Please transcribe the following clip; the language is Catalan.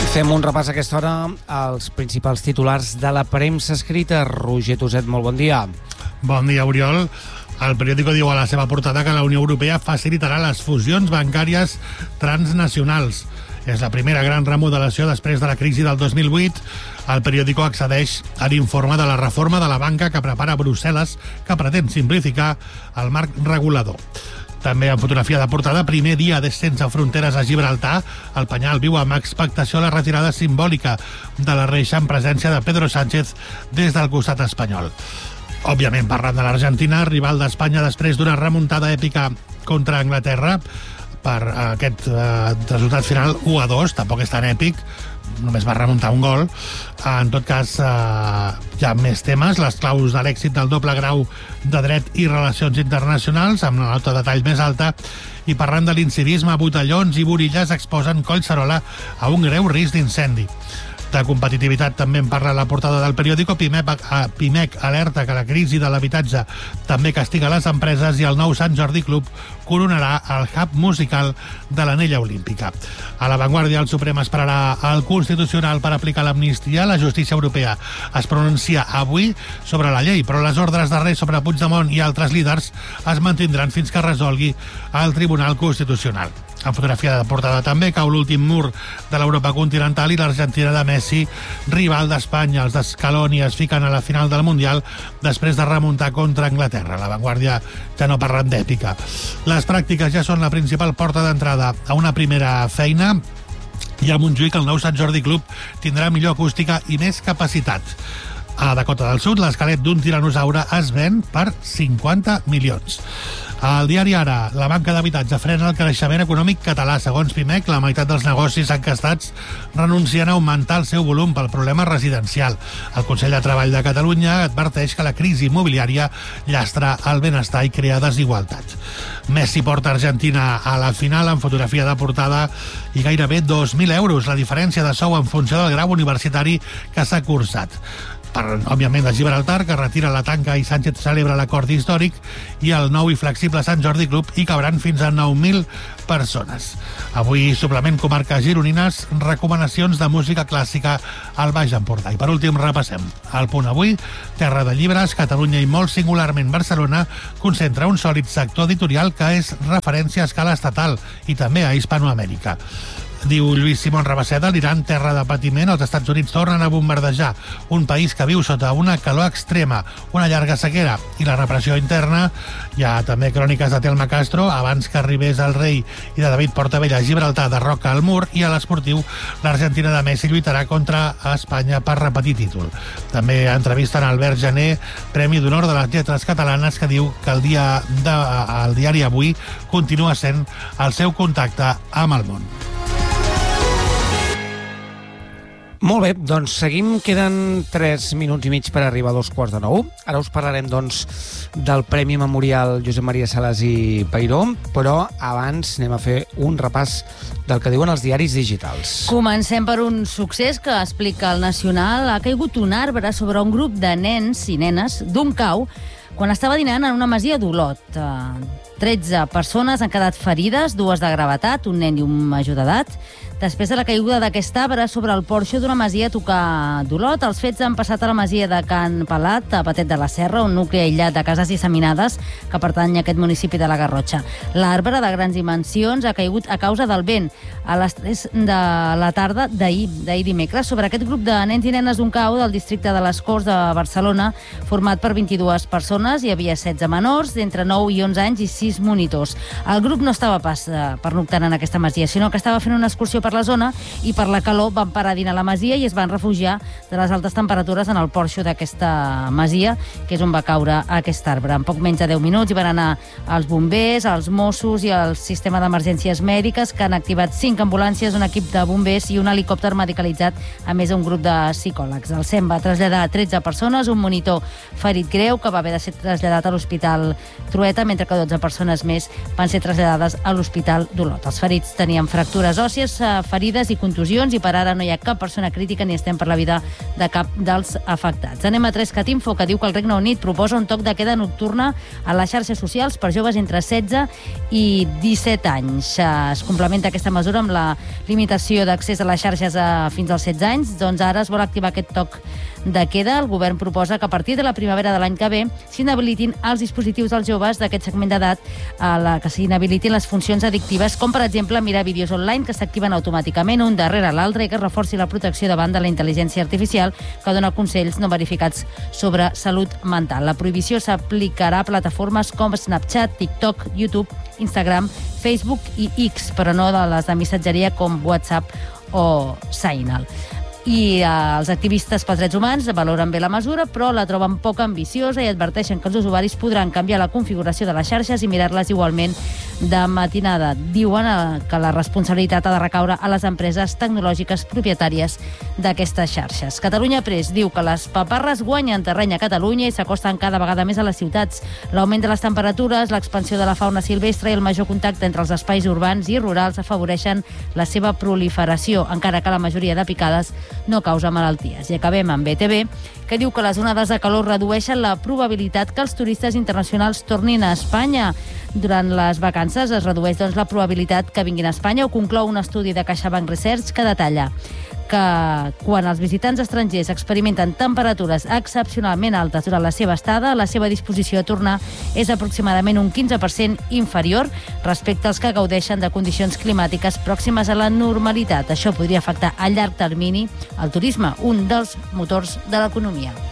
Fem un repàs a aquesta hora als principals titulars de la premsa escrita. Roger Toset, molt bon dia. Bon dia, Oriol. El periòdico diu a la seva portada que la Unió Europea facilitarà les fusions bancàries transnacionals. És la primera gran remodelació després de la crisi del 2008. El periòdico accedeix a l'informe de la reforma de la banca que prepara Brussel·les, que pretén simplificar el marc regulador. També en fotografia de portada, primer dia de sense fronteres a Gibraltar. El Penyal viu amb expectació la retirada simbòlica de la reixa en presència de Pedro Sánchez des del costat espanyol. Òbviament, parlant de l'Argentina, rival d'Espanya després d'una remuntada èpica contra Anglaterra per aquest resultat final 1-2, tampoc és tan èpic, només va remuntar un gol. En tot cas, hi ha més temes, les claus de l'èxit del doble grau de dret i relacions internacionals, amb la nota de tall més alta, i parlant de l'incivisme, botellons i borilles exposen Collserola a un greu risc d'incendi. De competitivitat també en parla la portada del periòdico. Pimec alerta que la crisi de l'habitatge també castiga les empreses i el nou Sant Jordi Club coronarà el hub musical de l'anella olímpica. A La Vanguardia, el Suprem esperarà al Constitucional per aplicar l'amnistia. La justícia europea es pronuncia avui sobre la llei, però les ordres de res sobre Puigdemont i altres líders es mantindran fins que resolgui el Tribunal Constitucional. En fotografia de portada també cau l'últim mur de l'Europa continental i l'Argentina de Messi, rival d'Espanya. Els d'Escaloni es fiquen a la final del Mundial després de remuntar contra Anglaterra. La Vanguardia ja no parlen d'èpica. Les pràctiques ja són la principal porta d'entrada a una primera feina i a Montjuïc el nou Sant Jordi Club tindrà millor acústica i més capacitat. A Dakota del Sud, l'esquelet d'un tiranosaure es ven per 50 milions. Al diari Ara, la banca d'habitatge frena el creixement econòmic català. Segons Pimec, la meitat dels negocis encastats renuncien a augmentar el seu volum pel problema residencial. El Consell de Treball de Catalunya adverteix que la crisi immobiliària llastra el benestar i crea desigualtats. Messi porta Argentina a la final en fotografia de portada i gairebé 2.000 euros la diferència de sou en funció del grau universitari que s'ha cursat. Parlen, òbviament, de Gibraltar, que retira la tanca i Sánchez celebra l'acord històric, i el nou i flexible Sant Jordi Club hi cabran fins a 9.000 persones. Avui, suplement comarques gironines, recomanacions de música clàssica al Baix Empordà. I per últim, repassem el Punt Avui. Terra de llibres, Catalunya i molt singularment Barcelona concentra un sòlid sector editorial que és referència a escala estatal i també a Hispanoamèrica. Diu Lluís Simón Rabaseda, l'Iran, terra de patiment, els Estats Units tornen a bombardejar un país que viu sota una calor extrema, una llarga sequera i la repressió interna. Hi ha també cròniques de Telma Castro, abans que arribés el rei, i de David Portavella a Gibraltar, de Roca al Mur, i a l'esportiu, l'Argentina de Messi lluitarà contra Espanya per repetir títol. També entrevisten Albert Jané, Premi d'Honor de les Lletres Catalanes, que diu que el diari Avui continua sent el seu contacte amb el món. Molt bé, doncs seguim. Queden 3 minuts i mig per arribar a 8:45. Ara us parlarem, doncs, del Premi Memorial Josep Maria Salas i Peiró, però abans anem a fer un repàs del que diuen els diaris digitals. Comencem per un succés que explica el Nacional. Ha caigut un arbre sobre un grup de nens i nenes d'un cau quan estava dinant en una masia d'Olot. 13 persones han quedat ferides, 2 de gravetat, un nen i un major d'edat. Després de la caiguda d'aquest arbre sobre el porxo d'una masia a tocar d'Olot, els fets han passat a la masia de Can Palat, a Patet de la Serra, un nucli aïllat de cases disseminades que pertany a aquest municipi de la Garrotxa. L'arbre de grans dimensions ha caigut a causa del vent a les 3 de la tarda d'ahir dimecres, sobre aquest grup de nens i nenes d'un cau del districte de les Corts de Barcelona, format per 22 persones. Hi havia 16 menors, d'entre 9 i 11 anys i 6 monitors. El grup no estava pas pernoctant en aquesta masia, sinó que estava fent una excursió per la zona i per la calor van parar a dinar a la masia i es van refugiar de les altes temperatures en el porxo d'aquesta masia, que és on va caure aquest arbre. En poc menys de 10 minuts hi van anar els bombers, els Mossos i el sistema d'emergències mèdiques, que han activat 5 ambulàncies, un equip de bombers i un helicòpter medicalitzat, a més un grup de psicòlegs. El SEM va traslladar 13 persones, un monitor ferit greu que va haver de ser ser traslladat a l'Hospital Trueta, mentre que 12 persones més van ser traslladades a l'Hospital d'Olot. Els ferits tenien fractures òssies, ferides i contusions, i per ara no hi ha cap persona crítica ni estem per la vida de cap dels afectats. Anem a 3CAT-Info, que diu que el Regne Unit proposa un toc de queda nocturna a les xarxes socials per joves entre 16 i 17 anys. Es complementa aquesta mesura amb la limitació d'accés a les xarxes fins als 16 anys. Doncs ara es vol activar aquest toc de queda. El govern proposa que a partir de la primavera de l'any que ve s'inhabilitin els dispositius dels joves d'aquest segment d'edat, que s'inhabilitin les funcions addictives, com per exemple mirar vídeos online que s'activen automàticament un darrere l'altre, i que es reforci la protecció davant de la intel·ligència artificial que dona consells no verificats sobre salut mental. La prohibició s'aplicarà a plataformes com Snapchat, TikTok, YouTube, Instagram, Facebook i X, però no de les de missatgeria com WhatsApp o Signal. I els activistes pels drets humans valoren bé la mesura, però la troben poc ambiciosa i adverteixen que els usuaris podran canviar la configuració de les xarxes i mirar-les igualment de matinada. Diuen que la responsabilitat ha de recaure a les empreses tecnològiques propietàries d'aquestes xarxes. Catalunya Press diu que les paparres guanyen terreny a Catalunya i s'acosten cada vegada més a les ciutats. L'augment de les temperatures, l'expansió de la fauna silvestre i el major contacte entre els espais urbans i rurals afavoreixen la seva proliferació, encara que la majoria de picades no causa malalties. I acabem amb BTV, que diu que les onades de calor redueixen la probabilitat que els turistes internacionals tornin a Espanya. Durant les vacances es redueix la probabilitat que vinguin a Espanya. Ho conclou un estudi de CaixaBank Research que detalla que quan els visitants estrangers experimenten temperatures excepcionalment altes durant la seva estada, la seva disposició a tornar és aproximadament un 15% inferior respecte als que gaudeixen de condicions climàtiques pròximes a la normalitat. Això podria afectar a llarg termini el turisme, un dels motors de l'economia.